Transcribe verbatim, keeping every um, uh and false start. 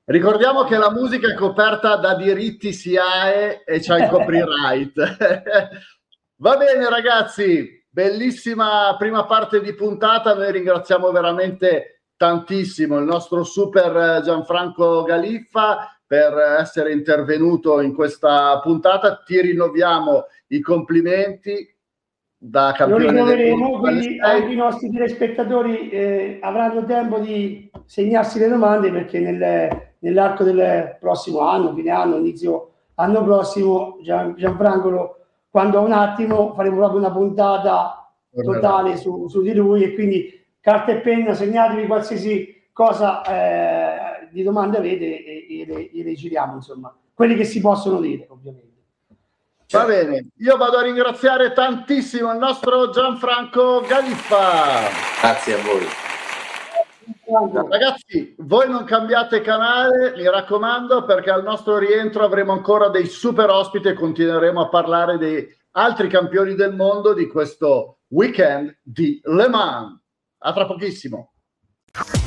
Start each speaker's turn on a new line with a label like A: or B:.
A: Ricordiamo che la musica è coperta da diritti S I A E e c'ha il copyright. Va bene ragazzi, bellissima prima parte di puntata, noi ringraziamo veramente tantissimo il nostro super Gianfranco Galiffa per essere intervenuto in questa puntata, ti rinnoviamo i complimenti da campione.
B: Lo rinnoveremo, quindi anche i nostri telespettatori eh, avranno tempo di segnarsi le domande, perché nel, nell'arco del prossimo anno, fine anno, inizio anno prossimo, Gian, Gianfranco, quando ha un attimo, faremo proprio una puntata totale su, su di lui, e quindi carta e penna, segnatevi qualsiasi cosa eh, di domande avete e, e, le, e le giriamo, insomma, quelli che si possono dire, ovviamente.
A: Va bene, io vado a ringraziare tantissimo il nostro Gianfranco Galiffa.
C: Grazie a voi.
A: Ragazzi, voi non cambiate canale, mi raccomando, perché al nostro rientro avremo ancora dei super ospiti e continueremo a parlare di altri campioni del mondo di questo weekend di Le Mans. A tra pochissimo.